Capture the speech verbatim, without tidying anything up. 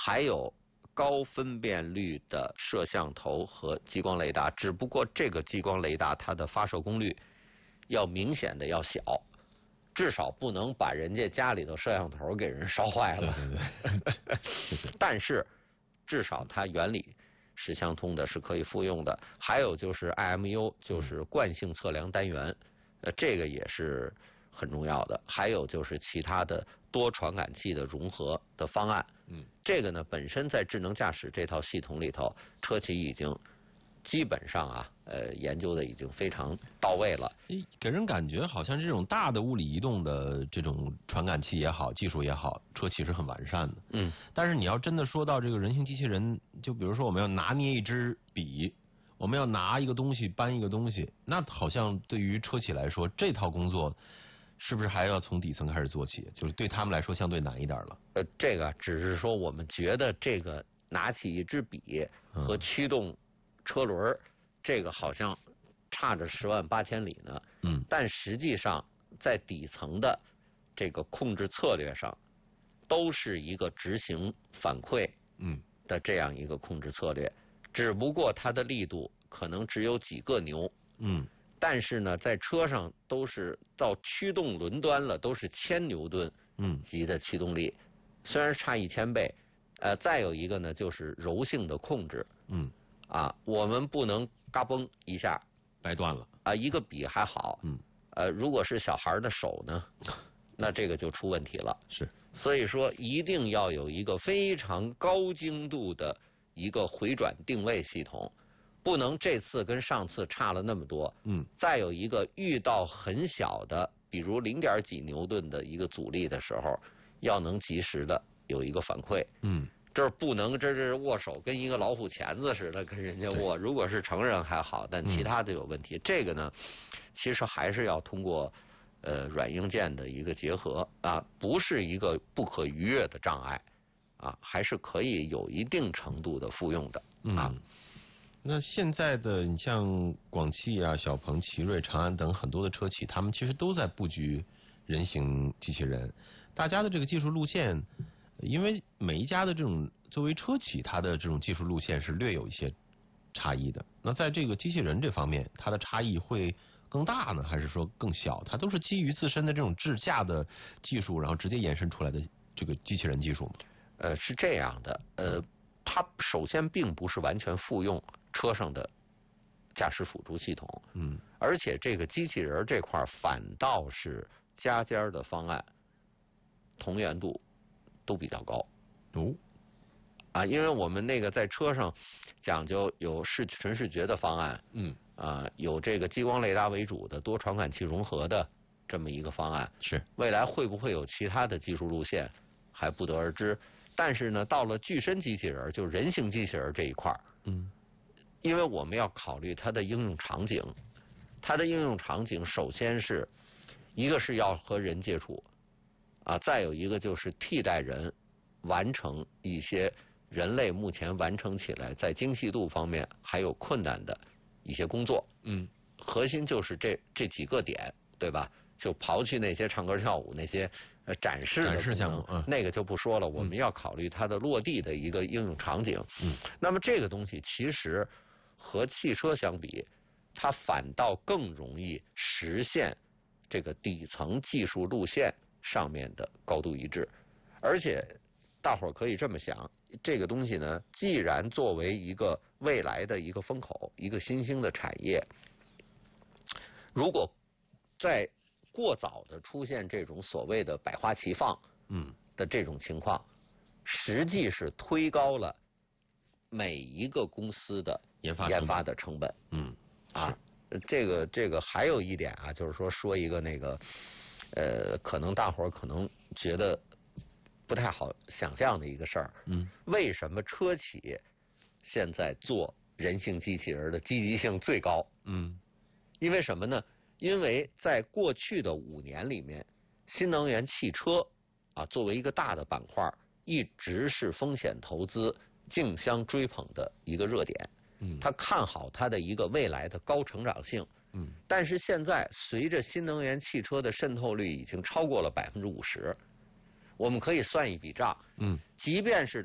还有高分辨率的摄像头和激光雷达，只不过这个激光雷达它的发射功率要明显的要小，至少不能把人家家里头摄像头给人烧坏了。 对对对但是至少它原理是相通的，是可以复用的。还有就是 I M U， 就是惯性测量单元，呃，这个也是很重要的。还有就是其他的多传感器的融合的方案。 嗯， 这个呢本身在智能驾驶这套系统里头，车企已经基本上啊，呃，研究的已经非常到位了。 给人感觉好像这种大的物理移动的这种传感器也好，技术也好，车企是很完善的。 嗯， 但是你要真的说到这个人形机器人，就比如说我们要拿捏一支笔，我们要拿一个东西搬一个东西，那好像对于车企来说，这套工作是不是还要从底层开始做起？就是对他们来说相对难一点了。 呃，这个只是说我们觉得这个拿起一支笔和驱动车轮，嗯、这个好像差着十万八千里呢。 嗯， 但实际上在底层的这个控制策略上，都是一个执行反馈嗯的这样一个控制策略，只不过它的力度可能只有几个牛。 嗯。 但是呢，在车上都是到驱动轮端了，都是千牛顿嗯级的驱动力，嗯、虽然差一千倍，呃，再有一个呢，就是柔性的控制，嗯，啊，我们不能嘎嘣一下掰断了啊，一个笔还好，嗯，呃，如果是小孩的手呢，那这个就出问题了， 是， 所以说一定要有一个非常高精度的一个回转定位系统。不能这次跟上次差了那么多，嗯，再有一个遇到很小的，比如零点几牛顿的一个阻力的时候，要能及时的有一个反馈，嗯，这不能这是握手跟一个老虎钳子似的跟人家握，如果是成人还好，但其他的有问题，嗯、这个呢，其实还是要通过呃软硬件的一个结合啊，不是一个不可逾越的障碍啊，还是可以有一定程度的复用的啊。 嗯，那现在的你像广汽啊、小鹏、奇瑞、长安等很多的车企，他们其实都在布局人形机器人。大家的这个技术路线，因为每一家的这种作为车企，它的这种技术路线是略有一些差异的。那在这个机器人这方面，它的差异会更大呢，还是说更小？它都是基于自身的这种智驾的技术，然后直接延伸出来的这个机器人技术吗？ 呃，是这样的，呃。它首先并不是完全复用车上的驾驶辅助系统，嗯，而且这个机器人这块反倒是家家的方案同源度都比较高哦，啊，因为我们那个在车上讲究有视纯视觉的方案，嗯，啊，有这个激光雷达为主的多传感器融合的这么一个方案， 是未来会不会有其他的技术路线还不得而知。但是呢，到了具身机器人，就是人形机器人这一块，嗯，因为我们要考虑它的应用场景，它的应用场景首先是一个是要和人接触啊，再有一个就是替代人完成一些人类目前完成起来在精细度方面还有困难的一些工作，嗯，核心就是这这几个点，对吧？就刨去那些唱歌跳舞那些呃展示的展示项目，嗯， 那个就不说了。我们要考虑它的落地的一个应用场景。嗯，那么这个东西其实和汽车相比，它反倒更容易实现这个底层技术路线上面的高度一致。而且大伙儿可以这么想，这个东西呢，既然作为一个未来的一个风口，一个新兴的产业，如果在过早的出现这种所谓的百花齐放，嗯的这种情况，实际是推高了每一个公司的研发研发的成本，嗯啊，这个这个还有一点啊，就是说说一个那个呃，可能大伙儿可能觉得不太好想象的一个事儿，嗯，为什么车企现在做人形机器人的积极性最高？嗯，因为什么呢？因为在过去的五年里面，新能源汽车啊作为一个大的板块，一直是风险投资竞相追捧的一个热点。嗯，他看好它的一个未来的高成长性。嗯，但是现在随着新能源汽车的渗透率已经超过了百分之五十，我们可以算一笔账。嗯，即便是